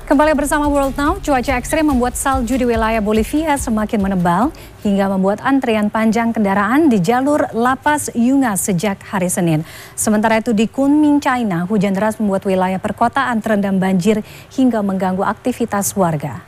Kembali bersama World Now, cuaca ekstrim membuat salju di wilayah Bolivia semakin menebal hingga membuat antrian panjang kendaraan di jalur Lapas Yungas sejak hari Senin. Sementara itu di Kunming, China, hujan deras membuat wilayah perkotaan terendam banjir hingga mengganggu aktivitas warga.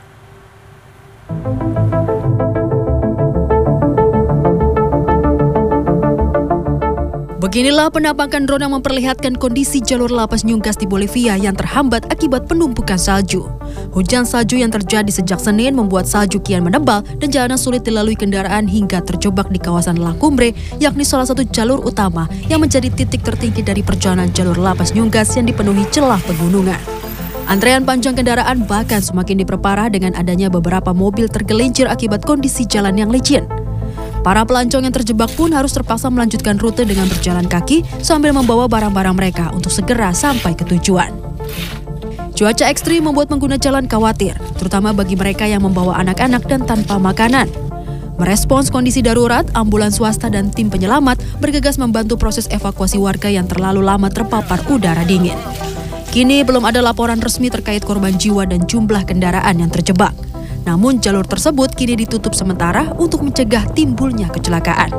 Beginilah penampakan drone yang memperlihatkan kondisi jalur Lapas Yungas di Bolivia yang terhambat akibat penumpukan salju. Hujan salju yang terjadi sejak Senin membuat salju kian menebal dan jalanan sulit dilalui kendaraan hingga terjebak di kawasan La Cumbre, yakni salah satu jalur utama yang menjadi titik tertinggi dari perjalanan jalur Lapas Yungas yang dipenuhi celah pegunungan. Antrean panjang kendaraan bahkan semakin diperparah dengan adanya beberapa mobil tergelincir akibat kondisi jalan yang licin. Para pelancong yang terjebak pun harus terpaksa melanjutkan rute dengan berjalan kaki sambil membawa barang-barang mereka untuk segera sampai ke tujuan. Cuaca ekstrim membuat pengguna jalan khawatir, terutama bagi mereka yang membawa anak-anak dan tanpa makanan. Merespons kondisi darurat, ambulans swasta dan tim penyelamat bergegas membantu proses evakuasi warga yang terlalu lama terpapar udara dingin. Kini belum ada laporan resmi terkait korban jiwa dan jumlah kendaraan yang terjebak. Namun jalur tersebut kini ditutup sementara untuk mencegah timbulnya kecelakaan.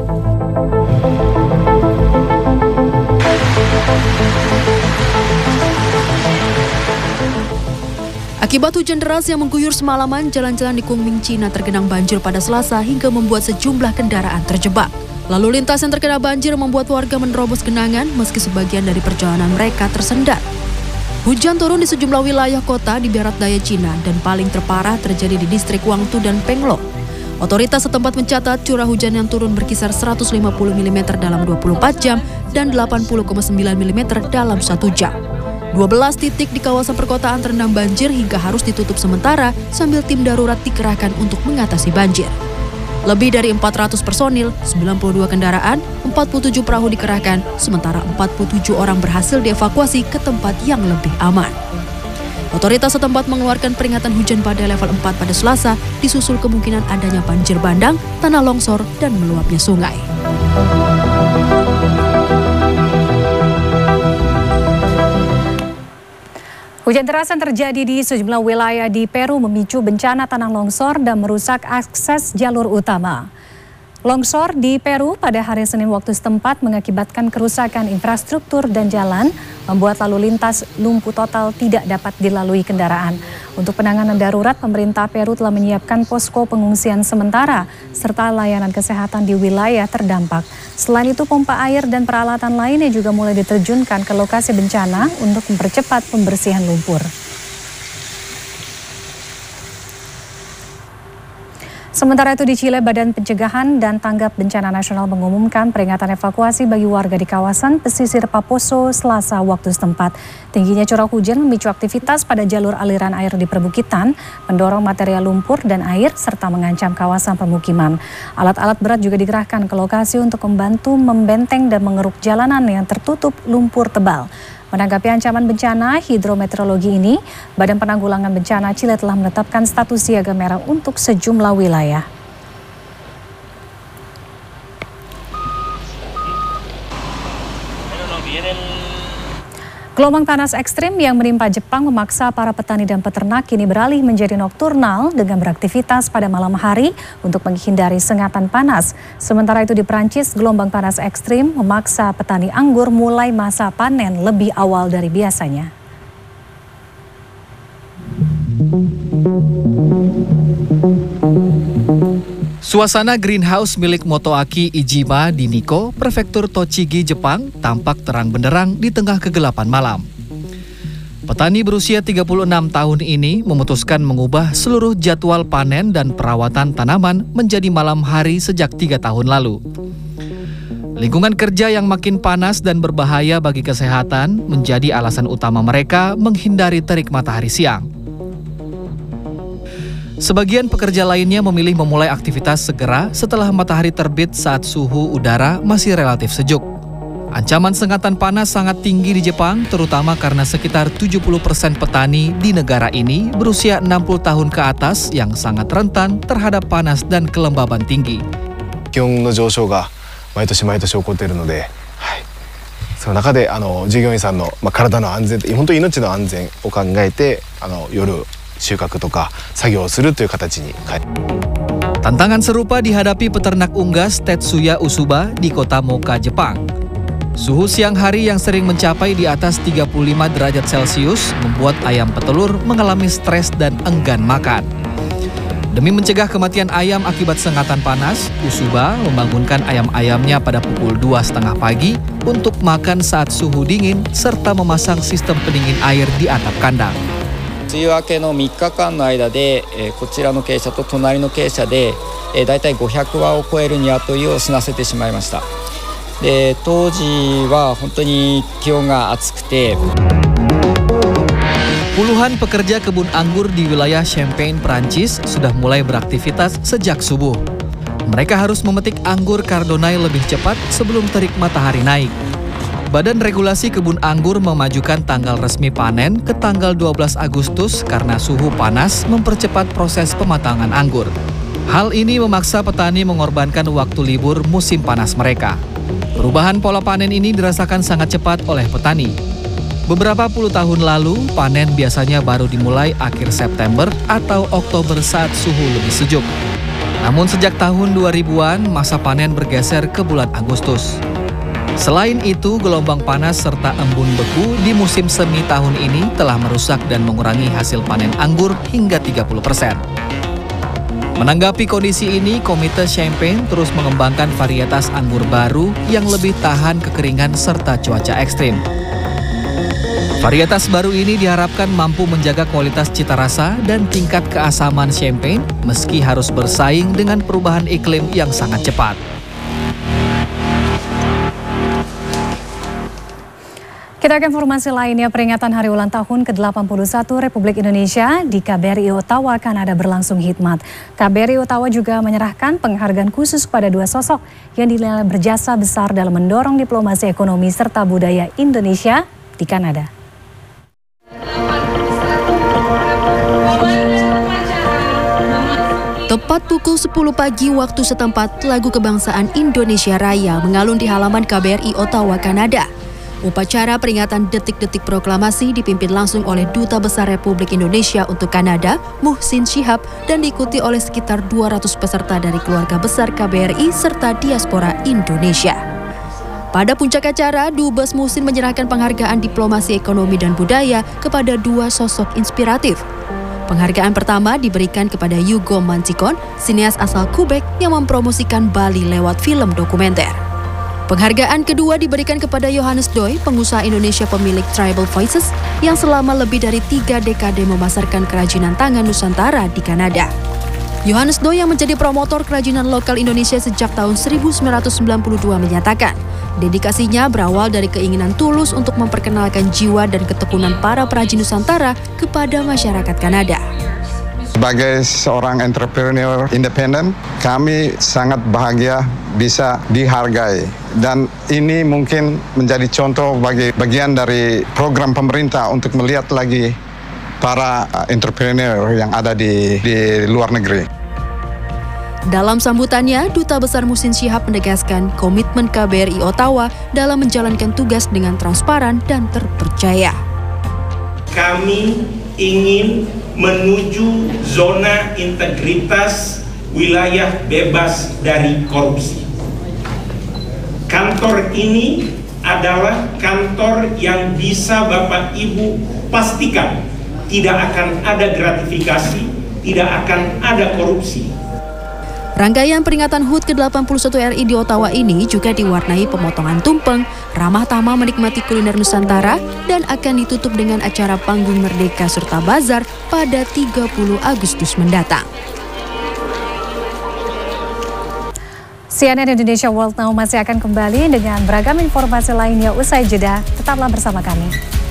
Akibat hujan deras yang mengguyur semalaman, jalan-jalan di Kunming, China tergenang banjir pada Selasa hingga membuat sejumlah kendaraan terjebak. Lalu lintas yang terkena banjir membuat warga menerobos genangan meski sebagian dari perjalanan mereka tersendat. Hujan turun di sejumlah wilayah kota di barat daya China dan paling terparah terjadi di distrik Guangzhou dan Penglo. Otoritas setempat mencatat curah hujan yang turun berkisar 150 mm dalam 24 jam dan 80,9 mm dalam 1 jam. 12 titik di kawasan perkotaan terendam banjir hingga harus ditutup sementara sambil tim darurat dikerahkan untuk mengatasi banjir. Lebih dari 400 personil, 92 kendaraan, 47 perahu dikerahkan, sementara 47 orang berhasil dievakuasi ke tempat yang lebih aman. Otoritas setempat mengeluarkan peringatan hujan pada level 4 pada Selasa, disusul kemungkinan adanya banjir bandang, tanah longsor, dan meluapnya sungai. Hujan deras yang terjadi di sejumlah wilayah di Peru memicu bencana tanah longsor dan merusak akses jalur utama. Longsor di Peru pada hari Senin waktu setempat mengakibatkan kerusakan infrastruktur dan jalan, membuat lalu lintas lumpuh total tidak dapat dilalui kendaraan. Untuk penanganan darurat, pemerintah Peru telah menyiapkan posko pengungsian sementara serta layanan kesehatan di wilayah terdampak. Selain itu, pompa air dan peralatan lainnya juga mulai diterjunkan ke lokasi bencana untuk mempercepat pembersihan lumpur. Sementara itu di Chile, Badan Pencegahan dan Tanggap Bencana Nasional mengumumkan peringatan evakuasi bagi warga di kawasan pesisir Paposo Selasa waktu setempat. Tingginya curah hujan memicu aktivitas pada jalur aliran air di perbukitan, mendorong material lumpur dan air, serta mengancam kawasan permukiman. Alat-alat berat juga dikerahkan ke lokasi untuk membantu membenteng dan mengeruk jalanan yang tertutup lumpur tebal. Menanggapi ancaman bencana hidrometeorologi ini, Badan Penanggulangan Bencana Chile telah menetapkan status siaga merah untuk sejumlah wilayah. Gelombang panas ekstrim yang menimpa Jepang memaksa para petani dan peternak kini beralih menjadi nokturnal dengan beraktivitas pada malam hari untuk menghindari sengatan panas. Sementara itu di Prancis, gelombang panas ekstrim memaksa petani anggur mulai masa panen lebih awal dari biasanya. Suasana greenhouse milik Motoaki Iijima di Nikko, Prefektur Tochigi, Jepang, tampak terang benderang di tengah kegelapan malam. Petani berusia 36 tahun ini memutuskan mengubah seluruh jadwal panen dan perawatan tanaman menjadi malam hari sejak 3 tahun lalu. Lingkungan kerja yang makin panas dan berbahaya bagi kesehatan menjadi alasan utama mereka menghindari terik matahari siang. Sebagian pekerja lainnya memilih memulai aktivitas segera setelah matahari terbit saat suhu udara masih relatif sejuk. Ancaman sengatan panas sangat tinggi di Jepang, terutama karena sekitar 70% petani di negara ini berusia 60 tahun ke atas yang sangat rentan terhadap panas dan kelembaban tinggi. 気温の上昇が毎年毎年起こっているので、その中で従業員さんの体の安全、本当に命の安全を考えて夜収穫とか作業をするという形に変え。 Tantangan serupa dihadapi peternak unggas Tetsuya Usuba di kota Moka, Jepang. Suhu siang hari yang sering mencapai di atas 35 derajat Celcius membuat ayam petelur mengalami stres dan enggan makan. Demi mencegah kematian ayam akibat sengatan panas, Usuba membangunkan ayam-ayamnya pada pukul 2:30 pagi untuk makan saat suhu dingin serta memasang sistem pendingin air di atap kandang. 梅雨明けの3日間の間で、こちらの鶏舎と隣の鶏舎で、だいたい500羽を超える鶏を死なせてしまいました。で、当時は本当に気温が暑くて。 Puluhan pekerja kebun anggur di wilayah Champagne, Prancis sudah mulai beraktivitas sejak subuh. Mereka harus memetik anggur Chardonnay lebih cepat sebelum terik matahari naik. Badan Regulasi Kebun Anggur memajukan tanggal resmi panen ke tanggal 12 Agustus karena suhu panas mempercepat proses pematangan anggur. Hal ini memaksa petani mengorbankan waktu libur musim panas mereka. Perubahan pola panen ini dirasakan sangat cepat oleh petani. Beberapa puluh tahun lalu, panen biasanya baru dimulai akhir September atau Oktober saat suhu lebih sejuk. Namun sejak tahun 2000-an, masa panen bergeser ke bulan Agustus. Selain itu, gelombang panas serta embun beku di musim semi tahun ini telah merusak dan mengurangi hasil panen anggur hingga 30%. Menanggapi kondisi ini, Komite Champagne terus mengembangkan varietas anggur baru yang lebih tahan kekeringan serta cuaca ekstrim. Varietas baru ini diharapkan mampu menjaga kualitas cita rasa dan tingkat keasaman champagne meski harus bersaing dengan perubahan iklim yang sangat cepat. Kita ke informasi lainnya, peringatan Hari Ulang Tahun ke-81 Republik Indonesia di KBRI Ottawa, Kanada berlangsung hikmat. KBRI Ottawa juga menyerahkan penghargaan khusus kepada dua sosok yang dinilai berjasa besar dalam mendorong diplomasi ekonomi serta budaya Indonesia di Kanada. Tepat pukul 10 pagi waktu setempat, lagu kebangsaan Indonesia Raya mengalun di halaman KBRI Ottawa, Kanada. Upacara peringatan detik-detik proklamasi dipimpin langsung oleh Duta Besar Republik Indonesia untuk Kanada, Muhsin Syihab, dan diikuti oleh sekitar 200 peserta dari keluarga besar KBRI serta diaspora Indonesia. Pada puncak acara, Dubes Muhsin menyerahkan penghargaan diplomasi ekonomi dan budaya kepada dua sosok inspiratif. Penghargaan pertama diberikan kepada Yugo Mantikon, sineas asal Quebec yang mempromosikan Bali lewat film dokumenter. Penghargaan kedua diberikan kepada Johannes Doi, pengusaha Indonesia pemilik Tribal Voices yang selama lebih dari 3 dekade memasarkan kerajinan tangan Nusantara di Kanada. Johannes Doi yang menjadi promotor kerajinan lokal Indonesia sejak tahun 1992 menyatakan, dedikasinya berawal dari keinginan tulus untuk memperkenalkan jiwa dan ketekunan para perajin Nusantara kepada masyarakat Kanada. Sebagai seorang entrepreneur independen, kami sangat bahagia bisa dihargai. Dan ini mungkin menjadi contoh bagi bagian dari program pemerintah untuk melihat lagi para entrepreneur yang ada di luar negeri. Dalam sambutannya, Duta Besar Muhsin Syihab menegaskan komitmen KBRI Ottawa dalam menjalankan tugas dengan transparan dan terpercaya. Kami ingin menuju zona integritas wilayah bebas dari korupsi. Kantor ini adalah kantor yang bisa Bapak Ibu pastikan tidak akan ada gratifikasi, tidak akan ada korupsi. Rangkaian peringatan HUT ke-81 RI di Ottawa ini juga diwarnai pemotongan tumpeng, ramah tamah menikmati kuliner Nusantara, dan akan ditutup dengan acara Panggung Merdeka serta bazar pada 30 Agustus mendatang. CNN Indonesia World Now masih akan kembali dengan beragam informasi lainnya usai jeda. Tetaplah bersama kami.